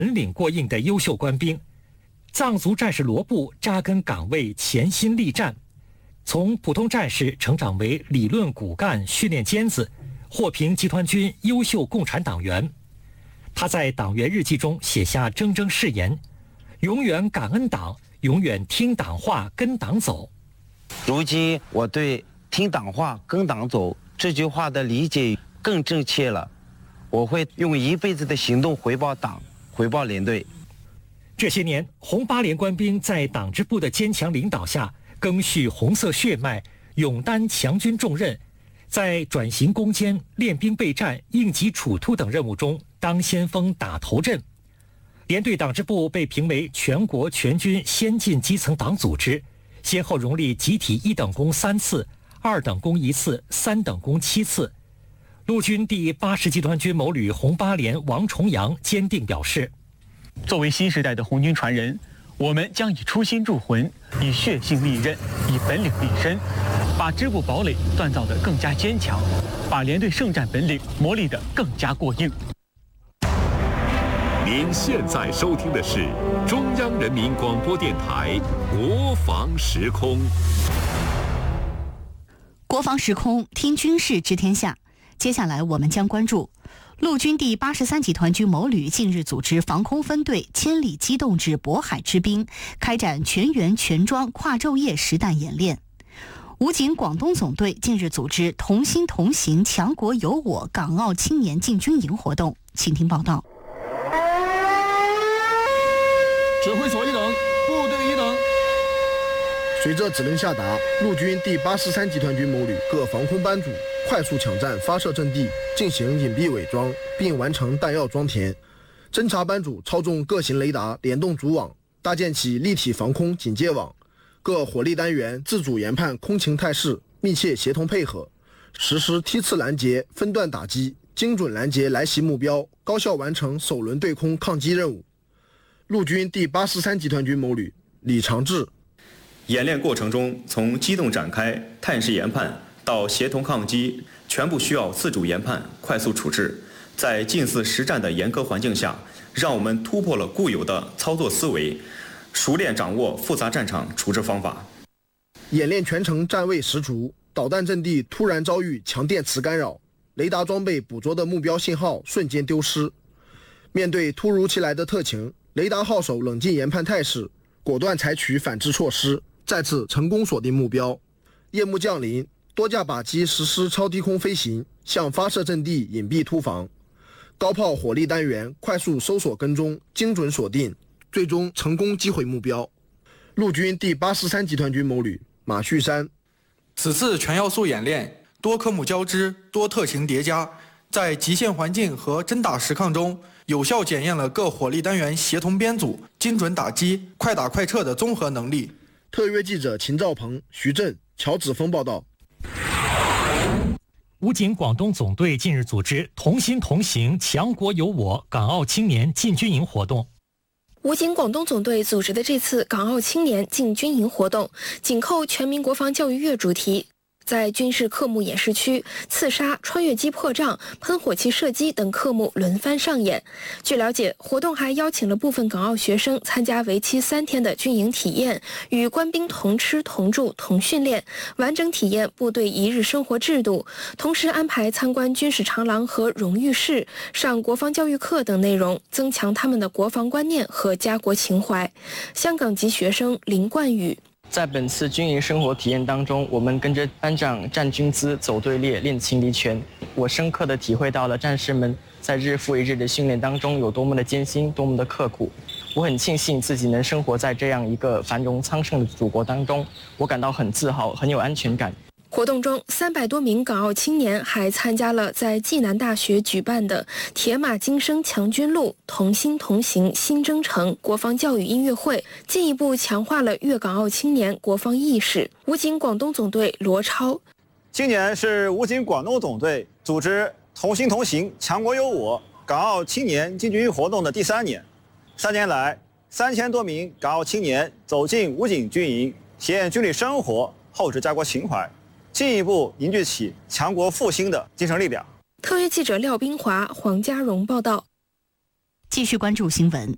本领过硬的优秀官兵。藏族战士罗布扎根岗位，潜心力战，从普通战士成长为理论骨干、训练尖子，获评集团军优秀共产党员。他在党员日记中写下铮铮誓言：永远感恩党，永远听党话，跟党走。 如今我对听党话跟党走这句话的理解更正确了，我会用一辈子的行动回报党，回报连队。 这些年，红八连官兵在党支部的坚强领导下，赓续红色血脉，勇担强军重任，在转型攻坚、练兵备战、应急处突等任务中当先锋、打头阵。连队党支部被评为全国全军先进基层党组织，先后荣立集体1等功3次、2等功1次、3等功7次。陆军第80集团军某旅红八连王重阳坚定表示： 作为新时代的红军传人，我们将以初心铸魂，以血性立刃，以本领立身，把支部堡垒锻造得更加坚强，把连队圣战本领磨砺得更加过硬。 您现在收听的是中央人民广播电台国防时空。 国防时空，听军事知天下。接下来我们将关注陆军第83集团军某旅近日组织防空分队千里机动至渤海之滨，开展全员全装跨昼夜实弹演练。武警广东总队近日组织同心同行强国有我港澳青年进军营活动，请听报道。 指挥所一等，部队一等。 随着指令下达，陆军第83集团军某旅各防空班组快速抢占发射阵地，进行隐蔽伪装，并完成弹药装填。侦察班组操纵各型雷达联动组网，搭建起立体防空警戒网。各火力单元自主研判空情态势，密切协同配合，实施梯次拦截、分段打击，精准拦截来袭目标，高效完成首轮对空抗击任务。陆军第83集团军某旅李长志。 演练过程中，从机动展开、探视研判到协同抗击，全部需要自主研判、快速处置。在近似实战的严格环境下，让我们突破了固有的操作思维，熟练掌握复杂战场处置方法。 演练全程站位实足，导弹阵地突然遭遇强电磁干扰，雷达装备捕捉的目标信号瞬间丢失。面对突如其来的特情，雷达号手冷静研判态势，果断采取反制措施，再次成功锁定目标。夜幕降临，多架靶机实施超低空飞行，向发射阵地隐蔽突防。高炮火力单元快速搜索跟踪，精准锁定，最终成功击毁目标。陆军第83集团军某旅马旭山。 此次全要素演练，多科目交织，多特情叠加，在极限环境和真打实抗中，有效检验了各火力单元协同编组、精准打击、快打快撤的综合能力。 特约记者秦兆鹏、徐震、乔子峰报道。 武警广东总队近日组织同心同行强国有我港澳青年进军营活动。 武警广东总队组织的这次港澳青年进军营活动，紧扣全民国防教育月主题，在军事科目演示区，刺杀、穿越机破障、喷火器射击等科目轮番上演。据了解，活动还邀请了部分港澳学生参加为期3天的军营体验，与官兵同吃同住同训练，完整体验部队一日生活制度，同时安排参观军事长廊和荣誉室，上国防教育课等内容，增强他们的国防观念和家国情怀。香港籍学生林冠宇。 在本次军营生活体验当中，我们跟着班长站军姿、走队列、练情敌拳。我深刻地体会到了战士们在日复一日的训练当中有多么的艰辛，多么的刻苦。我很庆幸自己能生活在这样一个繁荣昌盛的祖国当中，我感到很自豪，很有安全感。 活动中，300多名港澳青年还参加了在暨南大学举办的铁马金声强军路同心同行新征程国防教育音乐会，进一步强化了粤港澳青年国防意识。武警广东总队罗超。 今年是武警广东总队组织同心同行强国有我港澳青年进军活动的第3年。3年来，3000多名港澳青年走进武警军营，体验军旅生活，厚植家国情怀，进一步凝聚起强国复兴的精神力量。 特约记者廖冰华、黄家荣报道。 继续关注新闻。